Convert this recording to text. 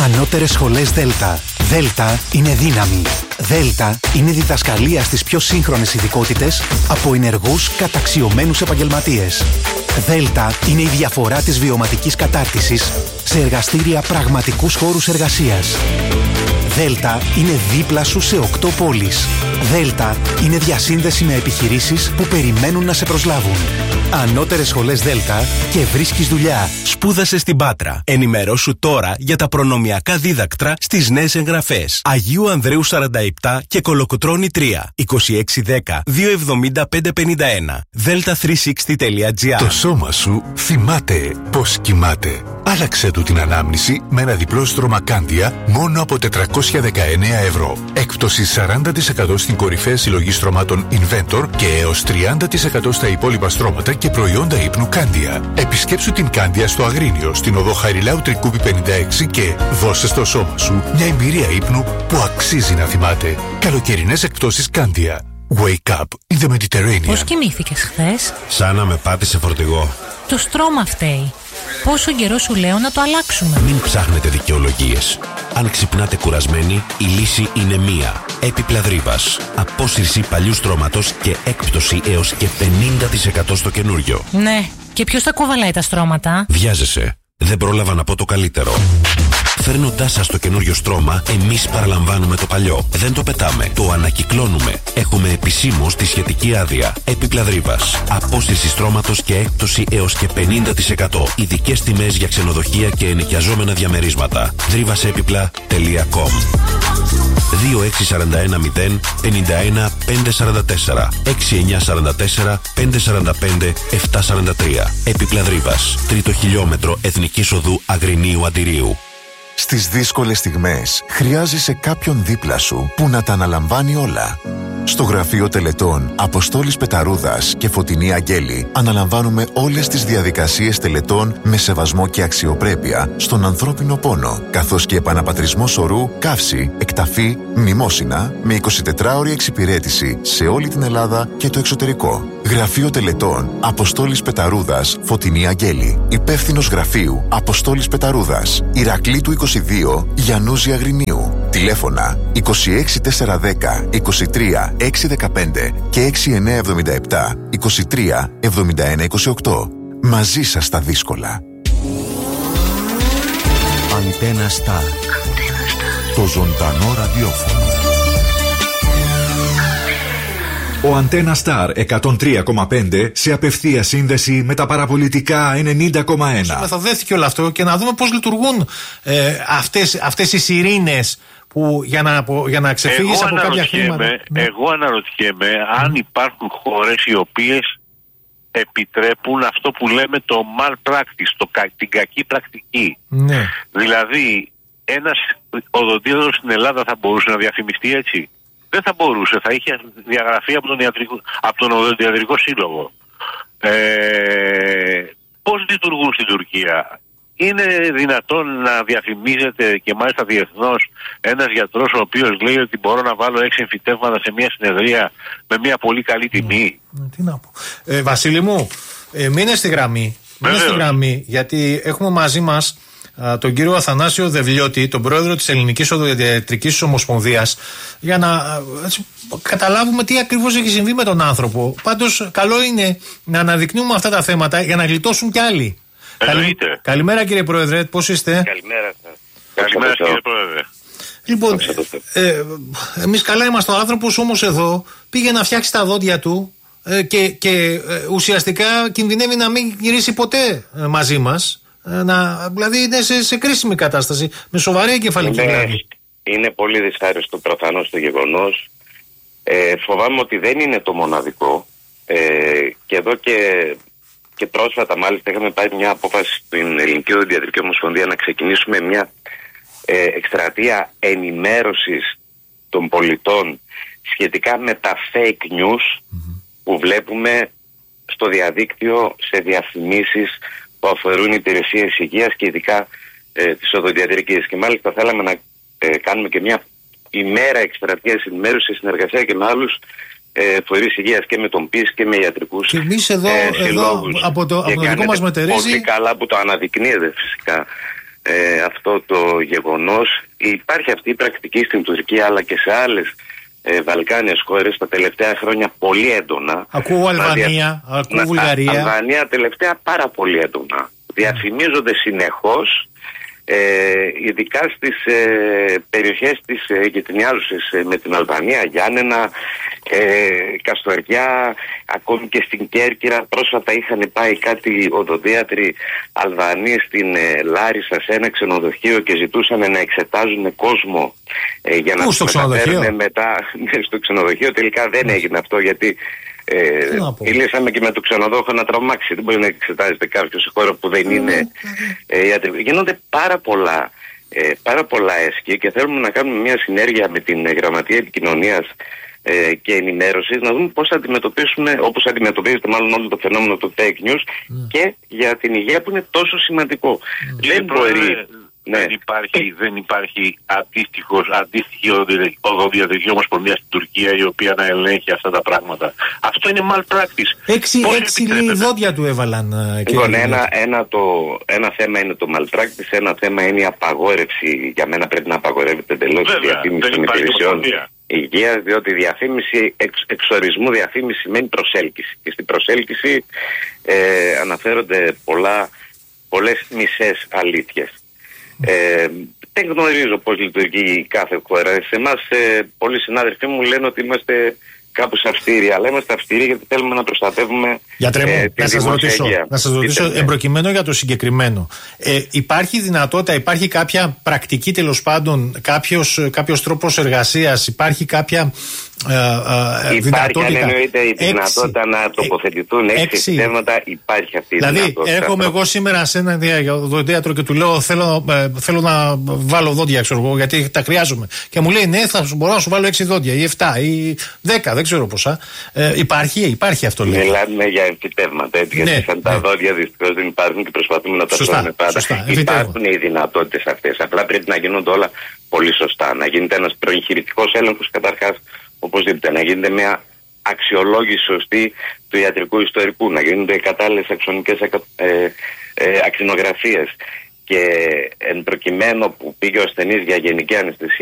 Ανώτερες σχολές Δέλτα. Δέλτα είναι δύναμη. Δέλτα είναι διδασκαλία στις πιο σύγχρονες ειδικότητες από ενεργούς καταξιωμένους επαγγελματίες. Δέλτα είναι η διαφορά της βιωματικής κατάρτισης σε εργαστήρια πραγματικούς χώρους εργασίας. Δέλτα είναι δίπλα σου σε 8 πόλεις. Δέλτα είναι διασύνδεση με επιχειρήσεις που περιμένουν να σε προσλάβουν. Ανώτερες σχολές Δέλτα και βρίσκεις δουλειά. Σπούδασε στην Πάτρα. Ενημερώσου τώρα για τα προνομιακά δίδακτρα στις νέες εγγραφές. Αγίου Ανδρέου 47 και Κολοκοτρώνη 3. 2610 270 551. Delta360.gr. Το σώμα σου θυμάται πώς κοιμάται. Άλλαξε του την ανάμνηση με ένα διπλό στρώμα Κάντια μόνο από 419 ευρώ. Έκπτωση 40% στην κορυφαία συλλογή στρωμάτων Inventor και έως 30% στα υπόλοιπα στρώματα και προϊόντα ύπνου Κάντια. Επισκέψου την Κάντια στο Αγρίνιο, στην οδό Χαριλάου Τρικούπη 56 και δώσε στο σώμα σου μια εμπειρία ύπνου που αξίζει να θυμάται. Καλοκαιρινές εκπτώσεις Κάντια. Wake up in the Mediterranean. Πώς κοιμήθηκες χθες? Σαν να με πάτησε φορτηγό. Το στρώμα φταίει. Πόσο καιρό σου λέω να το αλλάξουμε? Μην ψάχνετε δικαιολογίες. Αν ξυπνάτε κουρασμένοι, η λύση είναι μία. Έπιπλα Δρύβας. Απόσυρση παλιού στρώματος και έκπτωση έως και 50% στο καινούριο. Ναι, και ποιος θα κουβαλάει τα στρώματα? Βιάζεσαι. Δεν πρόλαβα να πω το καλύτερο. Φέρνοντάς σας το καινούριο στρώμα, εμείς παραλαμβάνουμε το παλιό. Δεν το πετάμε, το ανακυκλώνουμε. Έχουμε επισήμως τη σχετική άδεια. Έπιπλα Δρύβας. Απόσυρση στρώματος και έκπτωση έως και 50%. Ειδικές τιμές για ξενοδοχεία και ενοικιαζόμενα διαμερίσματα. Drivasepipla.com 2641 051 544 6944 545 743. Έπιπλα Δρύβας. 3ο χιλιόμετρο Εθνικής Οδού Αγρινίου Αντιρίου. Στις δύσκολες στιγμές χρειάζεσαι κάποιον δίπλα σου που να τα αναλαμβάνει όλα. Στο γραφείο τελετών Αποστόλης Πεταρούδας και Φωτεινή Αγγέλη αναλαμβάνουμε όλες τις διαδικασίες τελετών με σεβασμό και αξιοπρέπεια στον ανθρώπινο πόνο, καθώς και επαναπατρισμό σωρού, καύση, εκταφή, μνημόσυνα με 24ωρη εξυπηρέτηση σε όλη την Ελλάδα και το εξωτερικό. Γραφείο τελετών Αποστόλης Πεταρούδας, Φωτεινή Αγγέλη. Υπεύθυνος γραφείου Αποστόλης Πεταρούδας, Ηρακλήτου 22, Γιαννούζη Αγρινίου. Τηλέφωνα 26410 23 615 και 6977 23 71 28. Μαζί σας στα δύσκολα. Αντένα Σταρ. Το ζωντανό ραδιόφωνο. Ο Αντένα Σταρ 103,5 σε απευθεία σύνδεση με τα παραπολιτικά 90,1. Μεθοδεύτηκε όλο αυτό και να δούμε πώς λειτουργούν αυτές οι σιρήνες που για να ξεφύγεις από κάποια χρήματα. Εγώ αναρωτιέμαι αν υπάρχουν χώρες οι οποίες επιτρέπουν αυτό που λέμε το malpractice, την κακή πρακτική. Ναι. Δηλαδή ένας οδοντίατρος στην Ελλάδα θα μπορούσε να διαφημιστεί έτσι? Δεν θα μπορούσε, θα είχε διαγραφεί από τον Οδοντιατρικό Σύλλογο. Πώς λειτουργούν στην Τουρκία? Είναι δυνατόν να διαφημίζεται και μάλιστα διεθνώς ένας γιατρός ο οποίος λέει ότι μπορώ να βάλω 6 εμφυτεύματα σε μια συνεδρία με μια πολύ καλή τιμή? Τι να πω. Βασίλη μου, μείνε στη γραμμή. Γιατί έχουμε μαζί μας τον κύριο Αθανάσιο Δευλιώτη, τον πρόεδρο της Ελληνικής Οδοντιατρικής Ομοσπονδίας, για να καταλάβουμε τι ακριβώς έχει συμβεί με τον άνθρωπο. Πάντως, καλό είναι να αναδεικνύουμε αυτά τα θέματα για να γλιτώσουν κι άλλοι. Καλημέρα κύριε Πρόεδρε, πώς είστε? Καλημέρα σας. Καλημέρα κύριε Πρόεδρε. Λοιπόν, εμείς καλά είμαστε. Ο άνθρωπος όμως εδώ πήγε να φτιάξει τα δόντια του και ουσιαστικά κινδυνεύει να μην γυρίσει ποτέ μαζί μας. Δηλαδή είναι σε κρίσιμη κατάσταση, με σοβαρή εγκεφαλική βλάβη. Είναι πολύ δυσάρεστο προφανώς το γεγονός. Φοβάμαι ότι δεν είναι το μοναδικό. Και εδώ και πρόσφατα μάλιστα είχαμε πάρει μια απόφαση στην Ελληνική Οδοντιατρική Ομοσπονδία να ξεκινήσουμε μια εκστρατεία ενημέρωσης των πολιτών σχετικά με τα fake news που βλέπουμε στο διαδίκτυο σε διαφημίσεις που αφορούν υπηρεσίες υγείας και ειδικά της οδοντιατρικής. Και μάλιστα θέλαμε να κάνουμε και μια ημέρα εκστρατείας ενημέρωσης σε συνεργασία και με άλλους φορείς υγείας και με τον ΠΙΣ και με ιατρικούς και εμείς εδώ από το δικό μας μετερίζει. Πολύ καλά που το αναδεικνύεται φυσικά αυτό το γεγονός. Υπάρχει αυτή η πρακτική στην Τουρκία αλλά και σε άλλες Βαλκάνιες χώρες τα τελευταία χρόνια πολύ έντονα. Ακούω Αλβανία, ακούω Βουλγαρία. Αλβανία τελευταία πάρα πολύ έντονα. Διαφημίζονται συνεχώς, ειδικά στις περιοχές της γειτονιάζουσες με την Αλβανία, Γιάννενα, Καστοριά, ακόμη και στην Κέρκυρα. Πρόσφατα είχαν πάει κάτι οδοντίατροι Αλβανοί στην Λάρισα σε ένα ξενοδοχείο και ζητούσαν να εξετάζουν κόσμο για να τους μεταφέρουν μετά στο ξενοδοχείο. Τελικά δεν έγινε αυτό, γιατί μιλήσαμε και με το ξενοδόχο να τρομάξει. Δεν μπορεί να εξετάζεται κάποιο σε χώρο που δεν είναι ιατρικό. Γίνονται πάρα πολλά έσχη και θέλουμε να κάνουμε μια συνέργεια με την Γραμματεία Επικοινωνίας και Ενημέρωσης, να δούμε πώς θα αντιμετωπίσουμε, όπως αντιμετωπίζεται μάλλον όλο το φαινόμενο του fake news και για την υγεία που είναι τόσο σημαντικό. Δεν μπορεί. Ναι. Δεν υπάρχει αντίστοιχη οδοντιατρική ομοσπονδία στην Τουρκία η οποία να ελέγχει αυτά τα πράγματα. Αυτό είναι malpractice. 6 δόντια του έβαλαν. Λοιπόν, ένα θέμα είναι το malpractice, ένα θέμα είναι η απαγόρευση. Για μένα πρέπει να απαγορεύεται εντελώς η διαφήμιση των υπηρεσιών υγείας, διότι διαφήμιση, εξορισμού διαφήμιση σημαίνει προσέλκυση. Και στην προσέλκυση αναφέρονται πολλές μισές αλήθειες. Δεν γνωρίζω πώς λειτουργεί κάθε χώρα. Σε εμάς πολλοί συνάδελφοί μου λένε ότι είμαστε κάπως αυστηροί, αλλά είμαστε αυστηροί γιατί θέλουμε να προστατεύουμε την δημόσια υγεία. Να σας ρωτήσω εμπροκειμένο για το συγκεκριμένο. Υπάρχει δυνατότητα, υπάρχει κάποια πρακτική τέλος πάντων, κάποιος τρόπος εργασίας, υπάρχει κάποια υπάρχει, αν εννοείται η δυνατότητα να τοποθετηθούν 6 θέματα, υπάρχει αυτή η δυνατότητα. Δηλαδή, έρχομαι εγώ σήμερα σε ένα οδοντίατρο και του λέω θέλω να βάλω δόντια, ξέρω εγώ, γιατί τα χρειάζομαι. Και μου λέει ναι, θα μπορώ να σου βάλω 6 δόντια ή 7 ή 10, δεν ξέρω πόσα. Υπάρχει αυτό, λέει. Μιλάμε για εμφυτεύματα, γιατί σαν τα δόντια δυστυχώς δεν υπάρχουν και προσπαθούμε να τα βρούμε πάντα. Υπάρχουν οι δυνατότητες αυτές. Απλά πρέπει να γίνονται όλα πολύ σωστά. Να γίνεται ένας προεγχειρητικός έλεγχος καταρχάς. Οπωσδήποτε να γίνεται μια αξιολόγηση σωστή του ιατρικού ιστορικού, να γίνονται κατάλληλες αξονικές ακτινογραφίες και εν προκειμένου που πήγε ο ασθενής για γενική αναισθησία